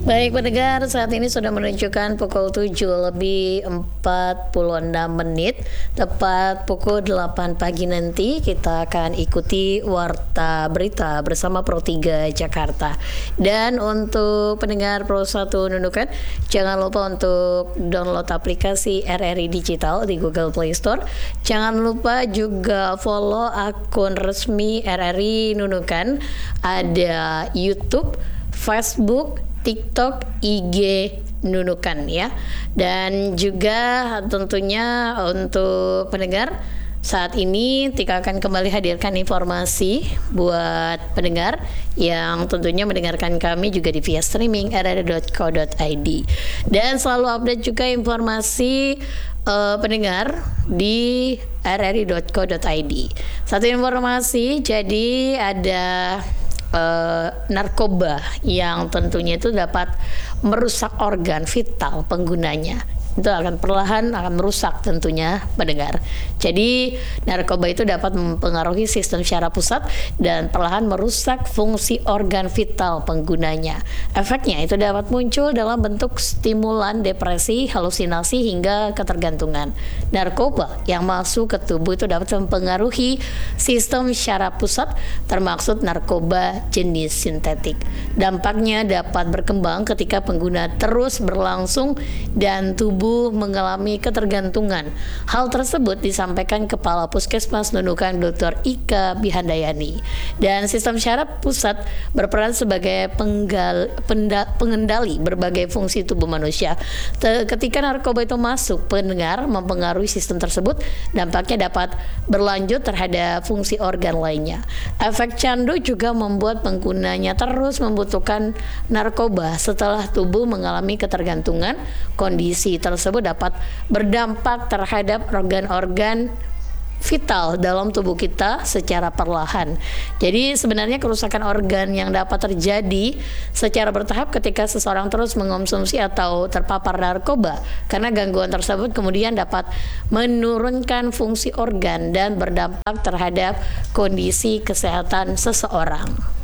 Baik pendengar, saat ini sudah menunjukkan pukul 7:46, tepat pukul 8 pagi nanti kita akan ikuti Warta Berita bersama Pro 3 Jakarta. Dan untuk pendengar Pro 1 Nunukan, jangan lupa untuk download aplikasi RRI Digital di Google Play Store. Jangan lupa juga follow akun resmi RRI Nunukan, ada YouTube, Facebook, TikTok, IG Nunukan ya. Dan juga tentunya untuk pendengar, saat ini Tika akan kembali hadirkan informasi buat pendengar yang tentunya mendengarkan kami juga di via streaming rri.co.id. Dan selalu update juga informasi pendengar di rri.co.id. Satu informasi, jadi ada narkoba yang tentunya itu dapat merusak organ vital penggunanya. Itu akan perlahan akan merusak tentunya pendengar. Jadi narkoba itu dapat mempengaruhi sistem syaraf pusat dan perlahan merusak fungsi organ vital penggunanya. Efeknya itu dapat muncul dalam bentuk stimulan, depresi, halusinasi hingga ketergantungan. Narkoba yang masuk ke tubuh itu dapat mempengaruhi sistem syaraf pusat, termasuk narkoba jenis sintetik. Dampaknya dapat berkembang ketika pengguna terus berlangsung dan tubuh mengalami ketergantungan. Hal tersebut disampaikan Kepala Puskesmas Nunukan Dr. Ika Bihandayani. Dan sistem syaraf pusat berperan sebagai pengendali berbagai fungsi tubuh manusia. Ketika narkoba itu masuk, pendengar mempengaruhi sistem tersebut, dampaknya dapat berlanjut terhadap fungsi organ lainnya. Efek candu juga membuat penggunanya terus membutuhkan narkoba setelah tubuh mengalami ketergantungan. Kondisi tersebut dapat berdampak terhadap organ-organ vital dalam tubuh kita secara perlahan. Jadi sebenarnya kerusakan organ yang dapat terjadi secara bertahap ketika seseorang terus mengonsumsi atau terpapar narkoba, karena gangguan tersebut kemudian dapat menurunkan fungsi organ dan berdampak terhadap kondisi kesehatan seseorang.